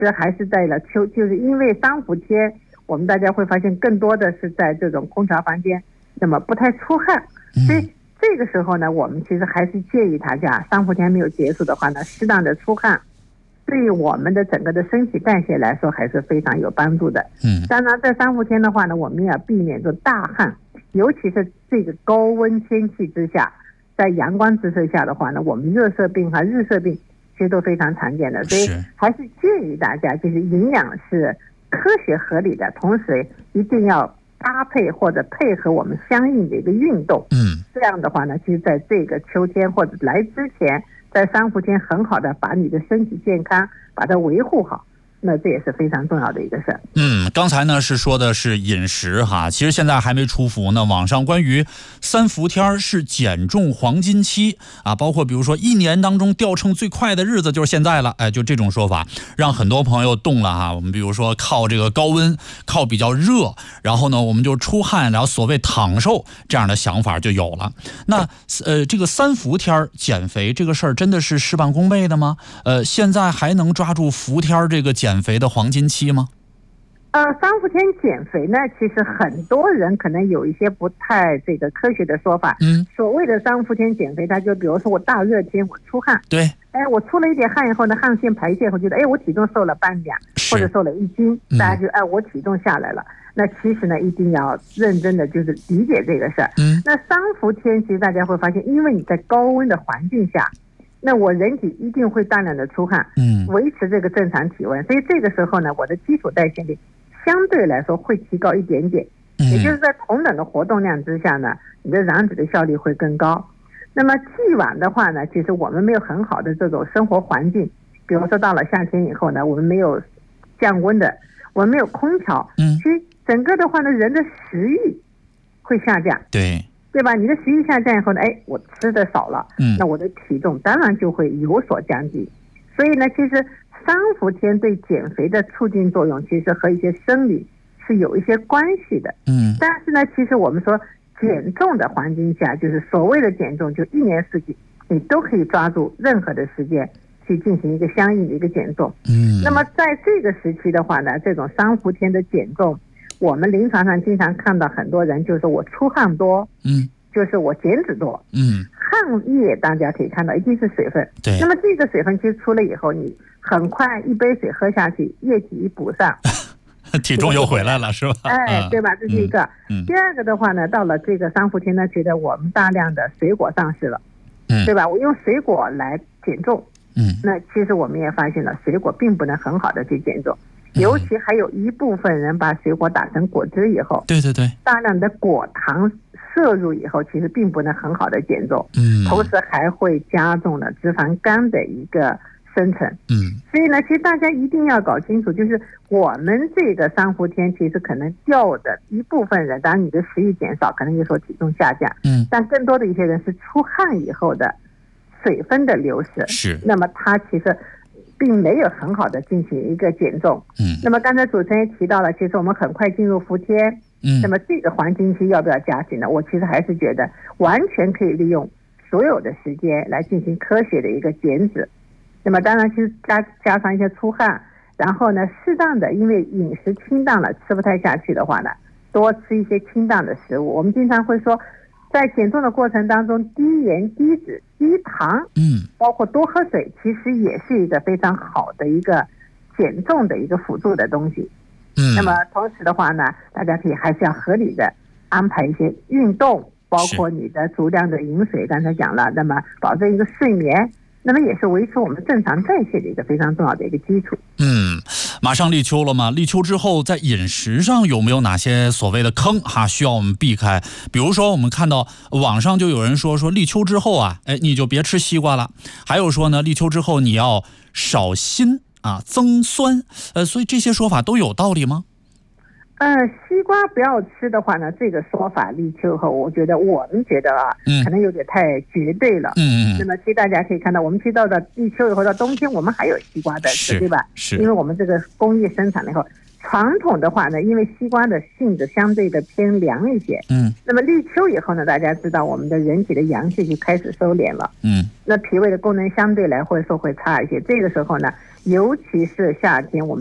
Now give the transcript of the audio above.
实还是在了秋，就是因为三伏天，我们大家会发现更多的是在这种空调房间，那么不太出汗，所以这个时候呢，我们其实还是建议大家，三伏天没有结束的话呢，适当的出汗，对于我们的整个的身体代谢来说还是非常有帮助的。当然在三伏天的话呢，我们要避免着大汗，尤其是这个高温天气之下，在阳光直射下的话呢，我们热射病和日射病其实都非常常见的，所以还是建议大家就是营养是科学合理的，同时一定要搭配或者配合我们相应的一个运动。这样的话呢，其实在这个秋天或者来之前，在三伏天很好的把你的身体健康把它维护好，那这也是非常重要的一个事儿。 刚才呢是说的是饮食哈，其实现在还没出伏呢。网上关于三伏天是减重黄金期啊，包括比如说一年当中掉秤最快的日子就是现在了，就这种说法让很多朋友动了哈。我们比如说靠这个高温，靠比较热，然后呢我们就出汗，然后所谓躺瘦这样的想法就有了。那这个三伏天减肥这个事儿真的是事半功倍的吗？现在还能抓住伏天这个减肥的黄金期吗？ 三伏天减肥呢，其实很多人可能有一些不太这个科学的说法。所谓的三伏天减肥，它就比如说我大热天我出汗， 对， 我出了一点汗以后呢，汗腺排泄后觉得我体重瘦了半两，或者瘦了1斤，大家就我体重下来了。那其实呢，一定要认真的就是理解这个事儿。那三伏天其实大家会发现，因为你在高温的环境下，那我人体一定会大量的出汗，维持这个正常体温，所以这个时候呢，我的基础代谢率相对来说会提高一点点，也就是在同等的活动量之下呢，你的燃脂的效率会更高。那么既往的话呢，其实我们没有很好的这种生活环境，比如说到了夏天以后呢，我们没有降温的，我们没有空调，其实整个的话呢，人的食欲会下降，对吧？你的食欲下降以后呢，我吃的少了，那我的体重当然就会有所降低。所以呢，其实三伏天对减肥的促进作用，其实和一些生理是有一些关系的。但是呢，其实我们说减重的环境下，就是所谓的减重，就一年四季你都可以抓住任何的时间去进行一个相应的一个减重。那么在这个时期的话呢，这种三伏天的减重，我们临床上经常看到很多人就是我出汗多，就是我减脂多，汗液大家可以看到一定是水分，那么这个水分其实出了以后，你很快一杯水喝下去，液体一补上， 体重又回来了，是吧？ 对吧？这是一个。第二个的话呢，到了这个三伏天呢，觉得我们大量的水果上市了，对吧？我用水果来减重，那其实我们也发现了，水果并不能很好的去减重。尤其还有一部分人把水果打成果汁以后，大量的果糖摄入以后，其实并不能很好的减重，同时还会加重了脂肪肝的一个生成。所以呢，其实大家一定要搞清楚，就是我们这个三伏天，其实可能掉的一部分人，当然你的食欲减少，可能就说体重下降，但更多的一些人是出汗以后的水分的流失，那么它其实并没有很好的进行一个减重。那么刚才主持人也提到了，其实我们很快进入伏天，那么这个黄金期要不要加紧呢？我其实还是觉得完全可以利用所有的时间来进行科学的一个减脂。那么当然其实加上一些出汗，然后呢适当的，因为饮食清淡了吃不太下去的话呢，多吃一些清淡的食物。我们经常会说，在减重的过程当中，低盐、低脂、低糖，包括多喝水，其实也是一个非常好的一个减重的一个辅助的东西。那么同时的话呢，大家可以还是要合理的安排一些运动，包括你的足量的饮水，刚才讲了，那么保证一个睡眠，那么也是维持我们正常代谢的一个非常重要的一个基础。 马上立秋了吗？立秋之后在饮食上有没有哪些所谓的坑需要我们避开？比如说我们看到网上就有人说立秋之后你就别吃西瓜了，还有说呢立秋之后你要少辛增酸，所以这些说法都有道理吗？ 西瓜不要吃的话呢，这个说法立秋后，我们觉得可能有点太绝对了。那么其实大家可以看到，我们其实到了立秋以后到冬天，我们还有西瓜在吃，对吧？因为我们这个工业生产了以后， 传统的话呢，因为西瓜的性质相对的偏凉一些，那么立秋以后呢，大家知道我们的人体的阳气就开始收敛了，那脾胃的功能相对来会差一些。这个时候呢，尤其是夏天我们